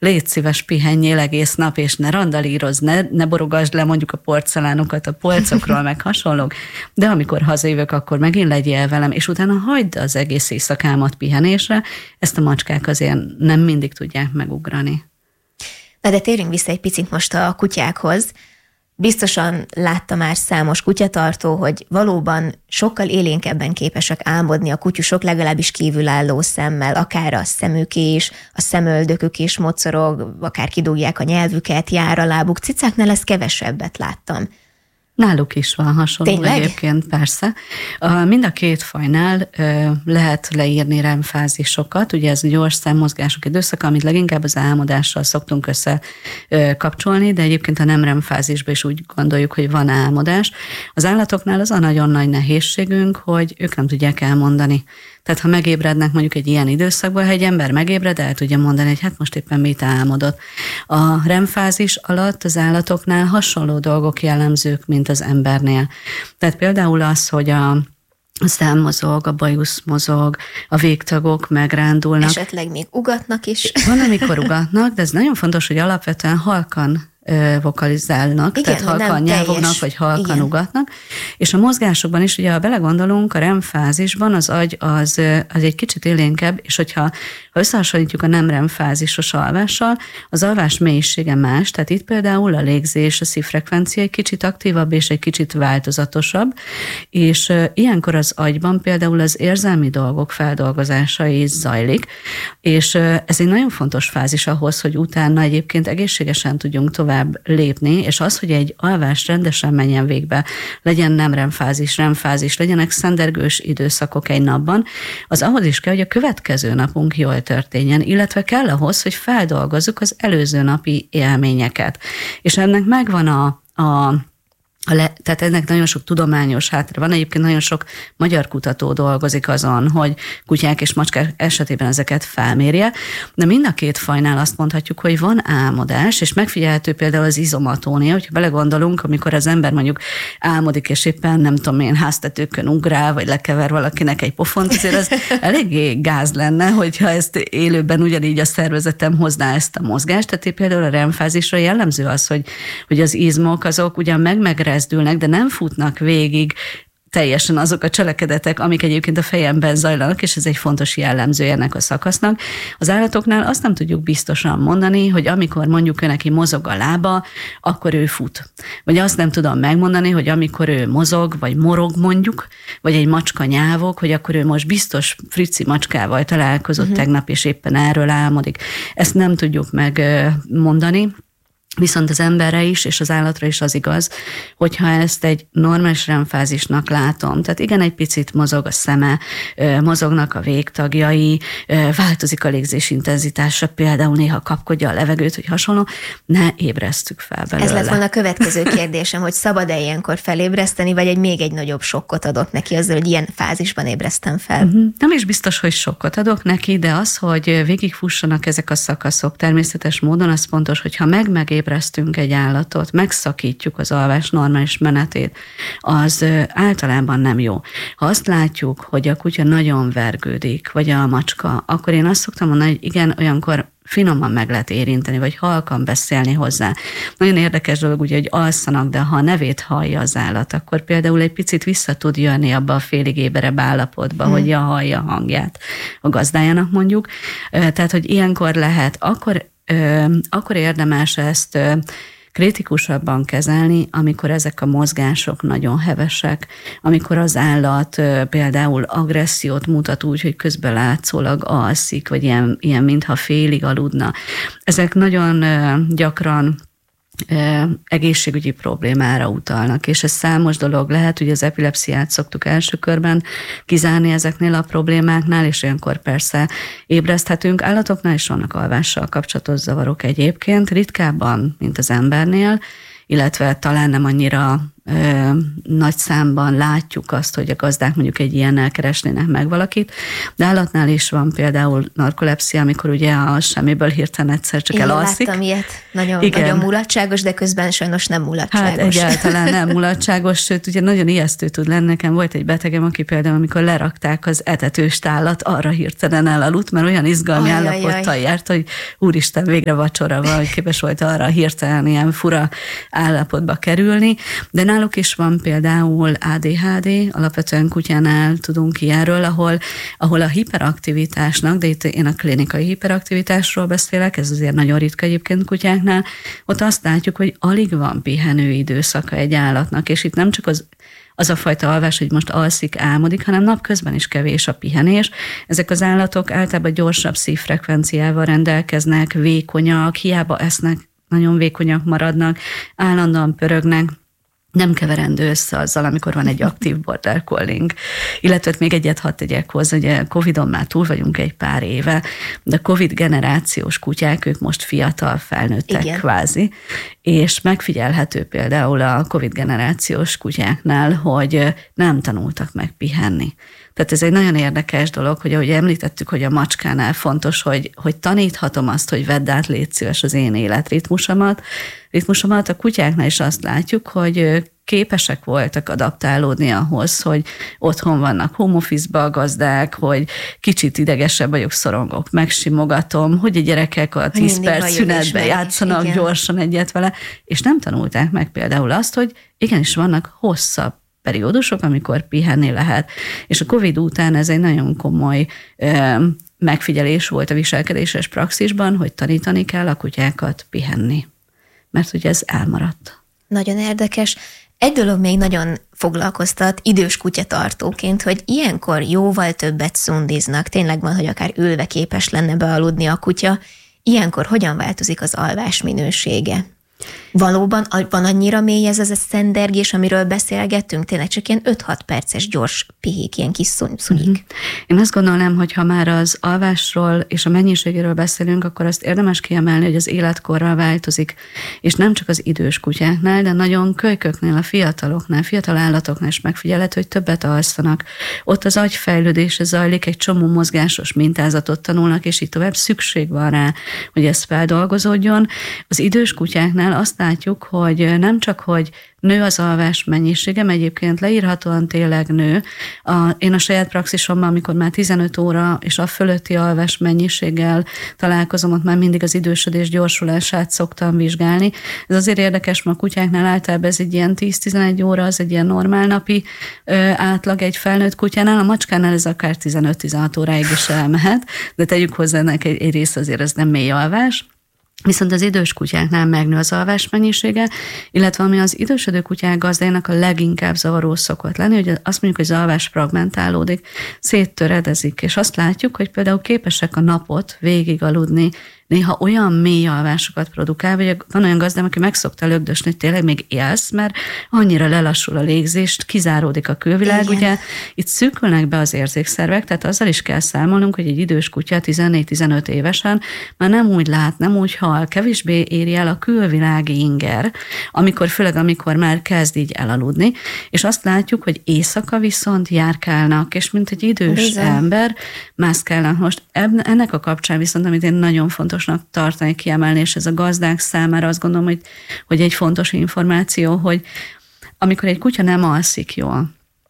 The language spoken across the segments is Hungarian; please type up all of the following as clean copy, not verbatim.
légy szíves, pihenjél egész nap, és ne randalírozz, ne borogasd le mondjuk a porcelánokat a polcokról, meg hasonlók, de amikor hazajövök, akkor megint legyél velem, és utána hagyd az egész éjszakámat pihenésre, ezt a macskák azért nem mindig tudják megugrani. Na de térjünk vissza egy picit most a kutyákhoz. Biztosan látta már számos kutyatartó, hogy valóban sokkal élénkebben képesek álmodni a kutyusok, legalábbis kívülálló szemmel, akár a szemük is, a szemöldökük is mocorog, akár kidugják a nyelvüket, jár a lábuk. Cicáknál ezt kevesebbet láttam. Náluk is van hasonló. Tényleg? Egyébként, persze. Mind a két fajnál lehet leírni REM-fázisokat, ugye ez a gyors szemmozgások időszaka, amit leginkább az álmodással szoktunk összekapcsolni, de egyébként a nem REM-fázisban is úgy gondoljuk, hogy van álmodás. Az állatoknál az a nagyon nagy nehézségünk, hogy ők nem tudják elmondani. Tehát ha megébrednek mondjuk egy ilyen időszakban, ha egy ember megébred, el tudja mondani, hogy hát most éppen mit álmodott. A REM-fázis alatt az állatoknál hasonló dolgok jellemzők, mint az embernél. Tehát például az, hogy a szám mozog, a bajusz mozog, a végtagok megrándulnak. Esetleg még ugatnak is. Van, amikor ugatnak, de ez nagyon fontos, hogy alapvetően halkan vokalizálnak, igen, tehát halkan nyelvognak, vagy halkan ugatnak. És a mozgásokban is, ugye ha belegondolunk, a REM-fázisban az agy az egy kicsit élénkebb, és ha összehasonlítjuk a nem REM-fázisos alvással, az alvás mélysége más, tehát itt például a légzés, a szívfrekvencia egy kicsit aktívabb, és egy kicsit változatosabb, és ilyenkor az agyban például az érzelmi dolgok feldolgozása is zajlik, és ez egy nagyon fontos fázis ahhoz, hogy utána egyébként egészségesen tudjunk tovább lépni, és az, hogy egy alvás rendesen menjen végbe, legyen nem REM-fázis, REM-fázis, legyenek szendergős időszakok egy napban, az ahhoz is kell, hogy a következő napunk jól történjen, illetve kell ahhoz, hogy feldolgozzuk az előző napi élményeket. És ennek megvan tehát ennek nagyon sok tudományos háttere van. Egyébként nagyon sok magyar kutató dolgozik azon, hogy kutyák és macskák esetében ezeket felmérje, de mind a két fajnál azt mondhatjuk, hogy van álmodás, és megfigyelhető például az izomatónia, hogyha belegondolunk, amikor az ember mondjuk álmodik, és éppen nem tudom én háztetőkön ugrál, vagy lekever valakinek egy pofont, azért az eléggé gáz lenne, hogyha ezt élőben ugyanígy a szervezetem hozná ezt a mozgást. Tehát például a REM-fázisra jellemző az, hogy az izmok azok ugyan megrezdülnek, de nem futnak végig teljesen azok a cselekedetek, amik egyébként a fejemben zajlanak, és ez egy fontos jellemzője ennek a szakasznak. Az állatoknál azt nem tudjuk biztosan mondani, hogy amikor mondjuk neki mozog a lába, akkor ő fut. Vagy azt nem tudom megmondani, hogy amikor ő mozog, vagy morog mondjuk, vagy egy macska nyávog, hogy akkor ő most biztos frici macskával találkozott tegnap, és éppen erről álmodik. Ezt nem tudjuk megmondani. Viszont az emberre is, és az állatra is az igaz, hogyha ezt egy normális REM-fázisnak látom, tehát igen, egy picit mozog a szeme, mozognak a végtagjai, változik a légzés intenzitása, például néha kapkodja a levegőt, hogy hasonló, ne ébresztük fel belőle. Ez lett volna a következő kérdésem, hogy szabad-e ilyenkor felébreszteni, vagy még egy nagyobb sokkot adott neki azzal, hogy ilyen fázisban ébresztem fel? Nem is biztos, hogy sokkot adok neki, de az, hogy végigfussanak ezek a szakaszok természetes módon, az fontos, hogyha megébresztünk egy állatot, megszakítjuk az alvás normális menetét, az általában nem jó. Ha azt látjuk, hogy a kutya nagyon vergődik, vagy a macska, akkor én azt szoktam mondani, hogy igen, olyankor finoman meg lehet érinteni, vagy halkan beszélni hozzá. Nagyon érdekes dolog, ugye, hogy alszanak, de ha a nevét hallja az állat, akkor például egy picit vissza tud jönni abba a félig éberebb állapotba, hogy hallja a hangját a gazdájának mondjuk. Tehát, hogy ilyenkor lehet, akkor érdemes ezt kritikusabban kezelni, amikor ezek a mozgások nagyon hevesek, amikor az állat például agressziót mutat úgy, hogy közben látszólag alszik, vagy ilyen mintha félig aludna. Ezek nagyon gyakran egészségügyi problémára utalnak, és ez számos dolog lehet, hogy az epilepsziát szoktuk első körben kizárni ezeknél a problémáknál, és olyankor persze ébreszthetünk. Állatoknál is vannak alvással kapcsolatos zavarok egyébként, ritkábban, mint az embernél, illetve talán nem annyira nagy számban látjuk azt, hogy a gazdák mondjuk egy ilyennel keresnének meg valakit, de állatnál is van például narkolepszia, amikor ugye a semmiből hirtelen egyszer csak elalszik. Én láttam ilyet, nagyon mulatságos, de közben sajnos nem mulatságos. Hát egyáltalán nem mulatságos, sőt ugye nagyon ijesztő tud lenni. Nekem volt egy betegem, aki például amikor lerakták az etetős tálat, arra hirtelen elaludt, mert olyan izgalmi állapottal járt, hogy úristen, végre vacsora van, hogy képes volt arra hirtelen ilyen fura állapotba kerülni. De náluk is van például ADHD, alapvetően kutyánál tudunk ilyenről, ahol a hiperaktivitásnak, de itt én a klinikai hiperaktivitásról beszélek, ez azért nagyon ritka egyébként kutyáknál, ott azt látjuk, hogy alig van pihenő időszaka egy állatnak, és itt nem csak az a fajta alvás, hogy most alszik, álmodik, hanem napközben is kevés a pihenés. Ezek az állatok általában gyorsabb szívfrekvenciával rendelkeznek, vékonyak, hiába esznek, nagyon vékonyak maradnak, állandóan pörögnek, nem keverendő össze azzal, amikor van egy aktív border collie. Illetve még egyet hadd tegyek hozzá, ugye Covid-on már túl vagyunk egy pár éve, de Covid generációs kutyák, ők most fiatal felnőttek. Igen. Kvázi, és megfigyelhető például a Covid generációs kutyáknál, hogy nem tanultak meg pihenni. Tehát ez egy nagyon érdekes dolog, hogy ahogy említettük, hogy a macskánál fontos, hogy taníthatom azt, hogy vedd át, légy szíves az én életritmusomat. A kutyáknál is azt látjuk, hogy képesek voltak adaptálódni ahhoz, hogy otthon vannak home office-ba a gazdák, hogy kicsit idegesebb vagyok, szorongok, megsimogatom, hogy a gyerekek a 10 perc szünetben játszanak igen. Gyorsan egyet vele, és nem tanulták meg például azt, hogy igenis vannak hosszabb periódusok, amikor pihenni lehet. És a Covid után ez egy nagyon komoly megfigyelés volt a viselkedéses praxisban, hogy tanítani kell a kutyákat pihenni. Mert ugye ez elmaradt. Nagyon érdekes. Egy dolog még nagyon foglalkoztat idős kutyatartóként, hogy ilyenkor jóval többet szundiznak. Tényleg van, hogy akár ülve képes lenne bealudni a kutya. Ilyenkor hogyan változik az alvás minősége? Valóban van annyira mély ez a szendergés, amiről beszélgettünk, tényleg csak ilyen 5-6 perces gyors pihék, ilyen kis szunyik. Én azt gondolnám, hogy ha már az alvásról és a mennyiségéről beszélünk, akkor azt érdemes kiemelni, hogy az életkorral változik, és nem csak az idős kutyáknál, de nagyon kölyköknél, a fiataloknál, fiatal állatoknál is megfigyelhető, hogy többet alszanak. Ott az agyfejlődése zajlik, egy csomó mozgásos mintázatot tanulnak, és így tovább szükség van rá, hogy ez feldolgozódjon. Az idős kutyáknál azt látjuk, hogy nem csak, hogy nő az alvás mennyiségem, egyébként leírhatóan tényleg nő. Én a saját praxisomban, amikor már 15 óra és a fölötti alvás mennyiséggel találkozom, ott már mindig az idősödés gyorsulását szoktam vizsgálni. Ez azért érdekes, mert a kutyáknál általában ez egy ilyen 10-11 óra, az egy ilyen normál napi átlag egy felnőtt kutyánál, a macskánál ez akár 15-16 óráig is elmehet, de tegyük hozzá, ennek egy rész azért ez nem mély alvás. Viszont az idős kutyáknál megnő az alvás mennyisége, illetve ami az idősödő kutyák gazdájának a leginkább zavaró szokott lenni, hogy azt mondjuk, hogy az alvás fragmentálódik, széttöredezik, és azt látjuk, hogy például képesek a napot végig aludni, néha olyan mély alvásokat produkál, vagy van olyan gazdám, aki meg szokta lögdösni, hogy tényleg még élsz, mert annyira lelassul a légzést, kizáródik a külvilág. Igen. Ugye itt szűkülnek be az érzékszervek, tehát azzal is kell számolnunk, hogy egy idős kutya 14-15 évesen már nem úgy lát, nem úgy hall, kevésbé éri el a külvilági inger, főleg amikor már kezd így elaludni, és azt látjuk, hogy éjszaka viszont járkálnak, és mint egy idős ember mászkálnak. Most ennek a kapcsán viszont, amit én nagyon fontosnak tartani, kiemelni, és ez a gazdák számára azt gondolom, hogy egy fontos információ, hogy amikor egy kutya nem alszik jól,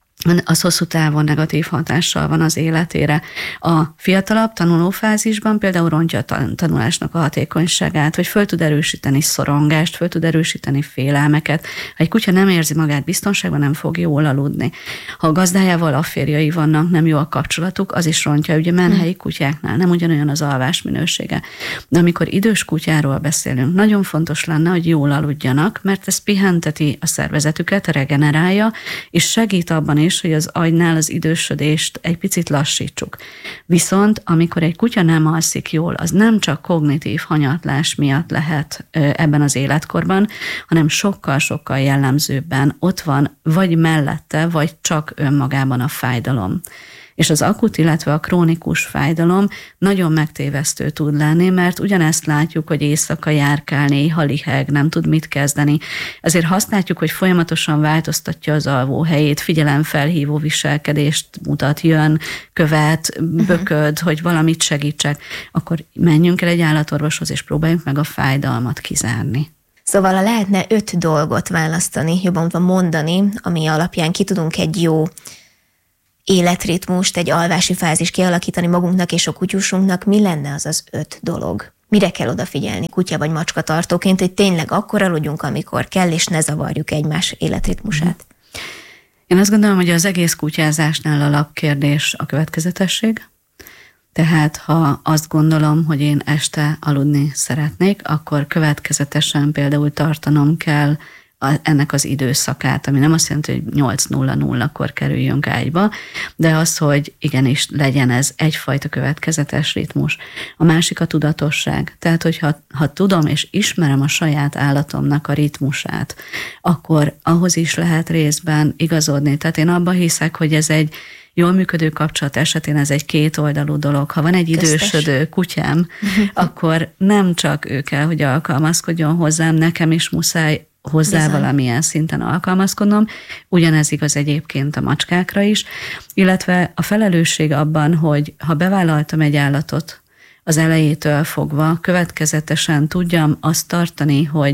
az hosszú távon negatív hatással van az életére. A fiatalabb tanulófázisban például rontja a tanulásnak a hatékonyságát, hogy föl tud erősíteni szorongást, föl tud erősíteni félelmeket. Ha egy kutya nem érzi magát biztonságban, nem fog jól aludni. Ha a gazdájával afférjai vannak, nem jó a kapcsolatuk, az is rontja. Ugye menhelyi kutyáknál nem ugyanolyan az alvás minősége. De amikor idős kutyáról beszélünk, nagyon fontos lenne, hogy jól aludjanak, mert ez pihenteti a szervezetüket, regenerálja, és segít abban is, hogy az agynál az idősödést egy picit lassítsuk. Viszont amikor egy kutya nem alszik jól, az nem csak kognitív hanyatlás miatt lehet ebben az életkorban, hanem sokkal-sokkal jellemzőbben ott van vagy mellette, vagy csak önmagában a fájdalom. És az akut, illetve a krónikus fájdalom nagyon megtévesztő tud lenni, mert ugyanezt látjuk, hogy éjszaka járkál, néha liheg, nem tud mit kezdeni. Ezért használjuk, hogy folyamatosan változtatja az alvóhelyét, figyelemfelhívó viselkedést mutat, jön, követ, bököd, hogy valamit segítsek, akkor menjünk el egy állatorvoshoz, és próbáljuk meg a fájdalmat kizárni. Szóval ha lehetne 5 dolgot választani, jobban mondani, ami alapján ki tudunk egy jó életritmust, egy alvási fázis kialakítani magunknak és a kutyusunknak, mi lenne az az 5 dolog? Mire kell odafigyelni kutya vagy macska tartóként, hogy tényleg akkor aludjunk, amikor kell, és ne zavarjuk egymás életritmusát? Én azt gondolom, hogy az egész kutyázásnál alapkérdés a következetesség. Tehát ha azt gondolom, hogy én este aludni szeretnék, akkor következetesen például tartanom kell ennek az időszakát, ami nem azt jelenti, hogy 8:00-kor kerüljünk ágyba, de az, hogy igenis legyen ez egyfajta következetes ritmus. A másik a tudatosság. Tehát, hogyha tudom és ismerem a saját állatomnak a ritmusát, akkor ahhoz is lehet részben igazodni. Tehát én abban hiszek, hogy ez egy jól működő kapcsolat esetén ez egy kétoldalú dolog. Ha van egy idősödő kutyám, akkor nem csak ő kell, hogy alkalmazkodjon hozzám, nekem is muszáj hozzá valamilyen szinten alkalmazkodnom. Ugyanez igaz egyébként a macskákra is, illetve a felelősség abban, hogy ha bevállaltam egy állatot az elejétől fogva, következetesen tudjam azt tartani, hogy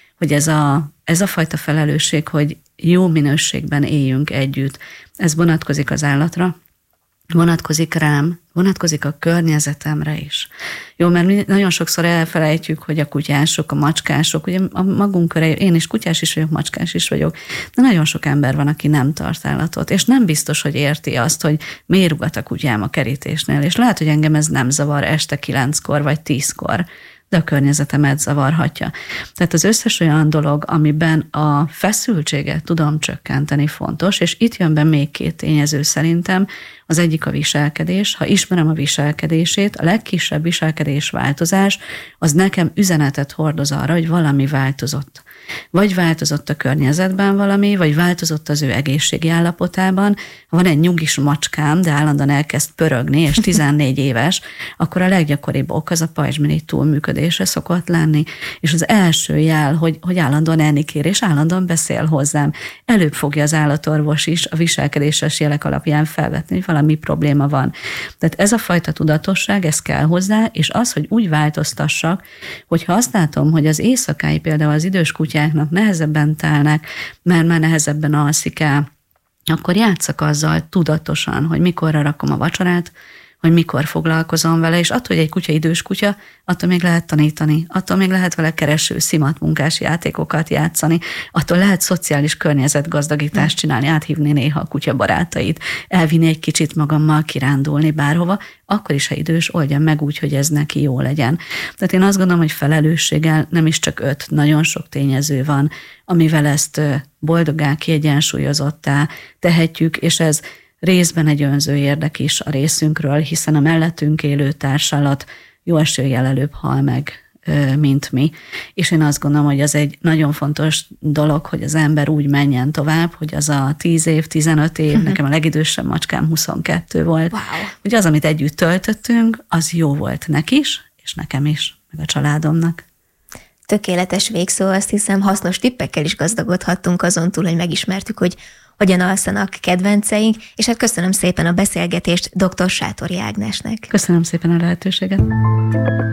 ez a fajta felelősség, hogy jó minőségben éljünk együtt. Ez vonatkozik az állatra, vonatkozik rám, vonatkozik a környezetemre is. Jó, mert mi nagyon sokszor elfelejtjük, hogy a kutyások, a macskások, ugye a magunk köré, én is kutyás is vagyok, macskás is vagyok, de nagyon sok ember van, aki nem tart állatot, és nem biztos, hogy érti azt, hogy miért rúgat a kutyám a kerítésnél, és lehet, hogy engem ez nem zavar este 9-kor vagy 10-kor, de a környezetemet zavarhatja. Tehát az összes olyan dolog, amiben a feszültséget tudom csökkenteni, fontos, és itt jön be még 2 tényező szerintem. Az egyik a viselkedés. Ha ismerem a viselkedését, a legkisebb viselkedésváltozás az nekem üzenetet hordoz arra, hogy valami változott. Vagy változott a környezetben valami, vagy változott az ő egészségi állapotában. Ha van egy nyugis macskám, de állandóan elkezd pörögni, és 14 éves, akkor a leggyakoribb ok az a pajzsmirigy túlműködése szokott lenni. És az első jel, hogy állandóan enni kér, és állandóan beszél hozzám. Előbb fogja az állatorvos is a viselkedéses jelek alapján felvetni, hogy valami probléma van. Tehát ez a fajta tudatosság, ez kell hozzá, és az, hogy úgy változtassak, hogyha azt látom, hogy az éjszakái például az idős kutyáknak nehezebben telnek, mert már nehezebben alszik el, akkor játsszak azzal tudatosan, hogy mikorra rakom a vacsorát, hogy mikor foglalkozom vele, és attól, hogy egy kutya idős kutya, attól még lehet tanítani, attól még lehet vele kereső, szimatmunkás játékokat játszani, attól lehet szociális környezetgazdagítást csinálni, áthívni néha a kutya barátait, elvinni egy kicsit magammal kirándulni bárhova, akkor is, ha idős, oldjam meg úgy, hogy ez neki jó legyen. Tehát én azt gondolom, hogy felelősséggel nem is csak 5, nagyon sok tényező van, amivel ezt boldoggá, kiegyensúlyozottá tehetjük, és ez részben egy önző érdek is a részünkről, hiszen a mellettünk élő társállat jó eséllyel előbb hal meg, mint mi. És én azt gondolom, hogy az egy nagyon fontos dolog, hogy az ember úgy menjen tovább, hogy az a 10 év, 15 év, nekem a legidősebb macskám 22 volt, hogy az, amit együtt töltöttünk, az jó volt neki is, és nekem is, meg a családomnak. Tökéletes végszó, azt hiszem hasznos tippekkel is gazdagodhattunk azon túl, hogy megismertük, hogy hogyan alszanak kedvenceink, és hát köszönöm szépen a beszélgetést dr. Sátori Ágnesnek. Köszönöm szépen a lehetőséget.